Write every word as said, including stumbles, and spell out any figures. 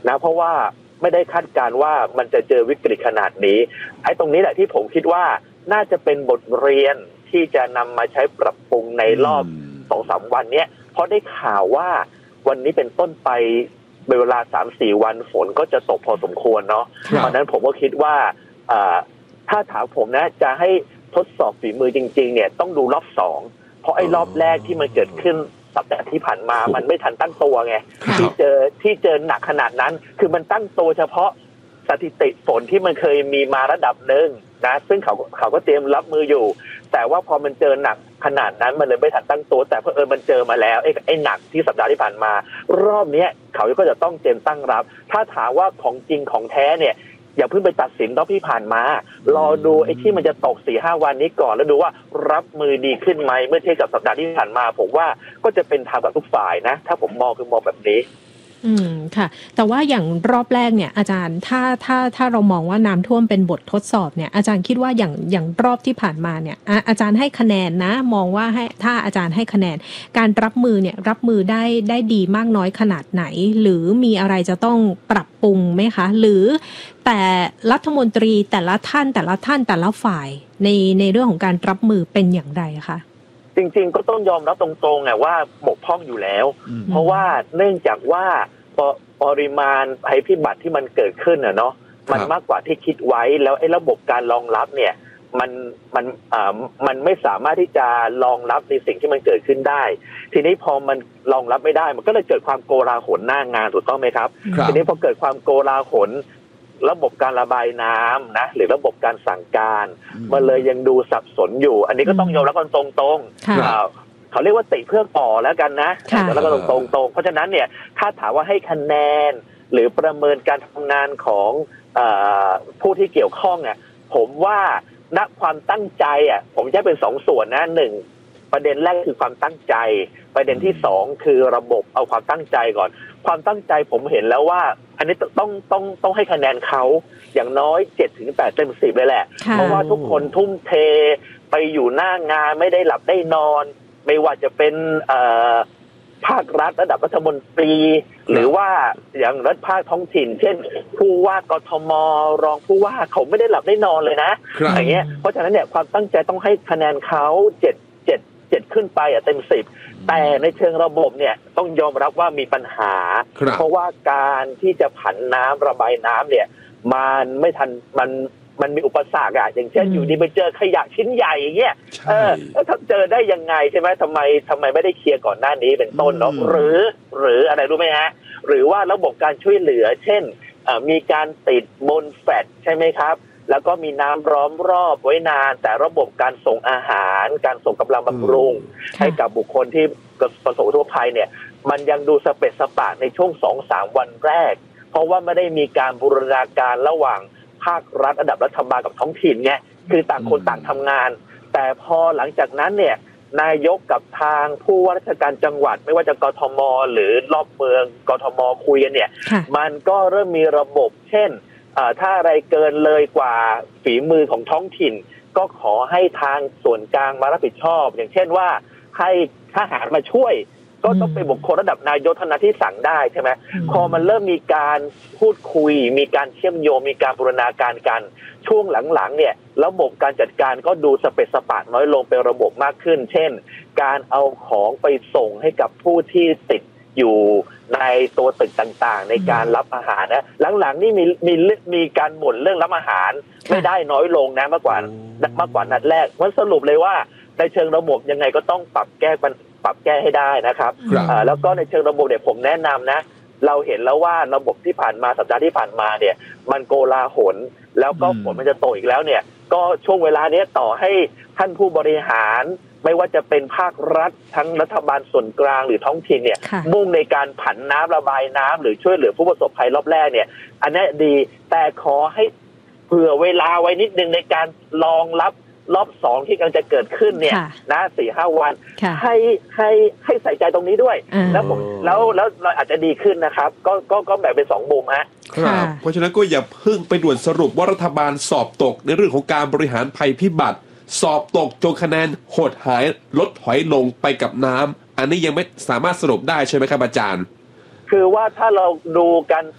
นะเพราะว่าไม่ได้คาดการณ์ว่ามันจะเจอวิกฤตขนาดนี้ไอ้ตรงนี้แหละที่ผมคิดว่าน่าจะเป็นบทเรียนที่จะนำมาใช้ปรับปรุงในรอบ สองถึงสาม วันเนี้ยเพราะได้ข่าวว่าวันนี้เป็นต้นไปเป็นเวลา สามถึงสี่ วันฝนก็จะตกพอสมควรเนาะเพราะนั้นผมก็คิดว่าถ้าถามผมนะจะให้ทดสอบฝีมือจริงๆเนี่ยต้องดูรอบสองเพราะไอ้รอบแรกที่มันเกิดขึ้นสัปดาห์ที่ผ่านมามันไม่ทันตั้งตัวไงที่เจอที่เจอหนักขนาดนั้นคือมันตั้งตัวเฉพาะสถิติฝนที่มันเคยมีมาระดับหนึ่งนะซึ่งเขาเขาก็เตรียมรับมืออยู่แต่ว่าพอมันเจอหนักขนาดนั้นมันเลยไม่ทันตั้งตัวแต่เพอเออมันเจอมาแล้วไอ้ไอ้หนักที่สัปดาห์ที่ผ่านมารอบนี้เขาก็จะต้องเตรียมตั้งรับถ้าถามว่าของจริงของแท้เนี่ยอย่าเพิ่งไปตัดสินรอบที่ผ่านมารอดูไอ้ที่มันจะตก สี่ถึงห้า วันนี้ก่อนแล้วดูว่ารับมือดีขึ้นไหมเมื่อเทียบกับสัปดาห์ที่ผ่านมาผมว่าก็จะเป็นธรรมกับทุกฝ่ายนะถ้าผมมองคือมองแบบนี้อืมค่ะแต่ว่าอย่างรอบแรกเนี่ยอาจารย์ถ้าถ้าถ้าเรามองว่าน้ำท่วมเป็นบททดสอบเนี่ยอาจารย์คิดว่าอย่างอย่างรอบที่ผ่านมาเนี่ยอาอาจารย์ให้คะแนนนะมองว่าให้ถ้าอาจารย์ให้คะแนนการรับมือเนี่ยรับมือได้ได้ดีมากน้อยขนาดไหนหรือมีอะไรจะต้องปรับปรุงไหมคะหรือแต่รัฐมนตรีแต่ละท่านแต่ละท่านแต่ละฝ่ายในในเรื่องของการรับมือเป็นอย่างไรคะจริงๆก็ต้องยอมรับตรงๆไงว่าบกพร่องอยู่แล้วเพราะว่าเนื่องจากว่าปริมาณภัยพิบัติที่มันเกิดขึ้นอ่ะเนาะมันมากกว่าที่คิดไว้แล้วไอ้ระบบการรองรับเนี่ยมันมันอ่ามันไม่สามารถที่จะรองรับในสิ่งที่มันเกิดขึ้นได้ทีนี้พอมันรองรับไม่ได้มันก็เลยเกิดความโกลาหลหน้างานถูกต้องไหมครับทีนี้พอเกิดความโกลาหลระบบการระบายน้ำนะหรือระบบการสั่งการมันเลยยังดูสับสนอยู่อันนี้ก็ต้องยอมรับกันตรงๆเขาเรียกว่าติเพื่อต่อแล้วกันนะแล้วก็ตรงๆเพราะฉะนั้นเนี่ยถ้าถามว่าให้คะแนนหรือประเมินการทำงานของผู้ที่เกี่ยวข้องเนี่ยผมว่าณความตั้งใจอ่ะผมจะเป็นสองส่วนนะหนึ่งประเด็นแรกคือความตั้งใจประเด็นที่สองคือระบบเอาความตั้งใจก่อนความตั้งใจผมเห็นแล้วว่าอันนี้ต้องต้องต้องให้คะแนนเขาอย่างน้อย เจ็ดถึงแปด เต็มสิบเลยแหละเพราะว่าทุกคนทุ่มเทไปอยู่หน้างานไม่ได้หลับได้นอนไม่ว่าจะเป็นภาครัฐระดับรัฐมนตรีหรือว่าอย่างรัฐภาคท้องถิ่นเช่นผู้ว่ากทมรองผู้ว่าเขาไม่ได้หลับได้นอนเลยนะอย่างเงี้ยเพราะฉะนั้นเนี่ยความตั้งใจต้องให้คะแนนเขาเจ็ด เจ็ด เจ็ดขึ้นไปอ่ะเต็มสิบแต่ในเชิงระบบเนี่ยต้องยอมรับว่ามีปัญหาเพราะว่าการที่จะผันน้ำระบายน้ำเนี่ยมันไม่ทันมันมันมีอุปสรรคอะอย่างเช่นอยู่ดีไปเจอขยะชิ้นใหญ่อย่างเงี้ยเออแล้วเจอได้ยังไงใช่ไหมทำไมทำไมไม่ได้เคลียร์ก่อนหน้านี้เป็นต้นเนาะหรือหรืออะไรรู้ไหมฮะหรือว่าระบบการช่วยเหลือเช่นมีการติดบนแฟลตใช่ไหมครับแล้วก็มีน้ำล้อมรอบไว้นานแต่ระบบการส่งอาหารการส่งกำลังบำรุงให้กับบุคคลที่ประสบอุทกภัยเนี่ยมันยังดูสเปะสปะในช่วง สองถึงสาม วันแรกเพราะว่าไม่ได้มีการบูรณาการระหว่างภาครัฐระดับรัฐบาลกับท้องถิ่นไงคือต่างคนต่างทำงานแต่พอหลังจากนั้นเนี่ยนายกกับทางผู้ว่าราชการจังหวัดไม่ว่าจะกทมหรือรอบเมืองกทมคุยกันเนี่ยมันก็เริ่มมีระบบเช่นถ้าอะไรเกินเลยกว่าฝีมือของท้องถิ่นก็ขอให้ทางส่วนกลางมารับผิดชอบอย่างเช่นว่าให้ทหารมาช่วยก็ต้องเป็นบุคคลระดับนายกเท่านั้นที่สั่งได้ใช่ไหมพอมันเริ่มมีการพูดคุยมีการเชื่อมโยงมีการบูรณาการกันช่วงหลังๆเนี่ยระบบการจัดการก็ดูสเปซสปะน้อยลงเป็นระบบมากขึ้นเช่นการเอาของไปส่งให้กับผู้ที่ติดอยู่ในตัวตึกต่างๆในการรับอาหารนะหลังๆนี่มีมีมีการบ่นเรื่องรับอาหารไม่ได้น้อยลงนะมากกว่ามากกว่านัดแรกมันสรุปเลยว่าในเชิงระบบยังไงก็ต้องปรับแก้ปรับแก้ให้ได้นะครับแล้วก็ในเชิงระบบเนี่ยผมแนะนำนะเราเห็นแล้วว่าระบบที่ผ่านมาสัปดาห์ที่ผ่านมาเนี่ยมันโกลาหลแล้วก็ฝนมันจะตกอีกแล้วเนี่ยก็ช่วงเวลานี้ต่อให้ท่านผู้บริหารไม่ว่าจะเป็นภาครัฐทั้งรัฐบาลส่วนกลางหรือท้องถิ่นเนี่ยมุ่งในการผันน้ำระบายน้ำหรือช่วยเหลือผู้ประสบภัยรอบแรกเนี่ยอันนี้ดีแต่ขอให้เผื่อเวลาไว้นิดนึงในการรองรับรอบสองที่กำลังจะเกิดขึ้นเนี่ยนะ สี่ถึงห้า วันให้ให้ให้ใส่ใจตรงนี้ด้วยแล้วผมแล้วแล้วเราอาจจะดีขึ้นนะครับก็ก็ก็แบ่งเป็นสองมุมฮะครับเพราะฉะนั้นก็อย่าเพิ่งไปด่วนสรุปว่ารัฐบาลสอบตกในเรื่องของการบริหารภัยพิบัติสอบตกจนคะแนนหดหายลดถอยลงไปกับน้ำอันนี้ยังไม่สามารถสรุปได้ใช่ไหมครับอาจารย์คือว่าถ้าเราดูกัน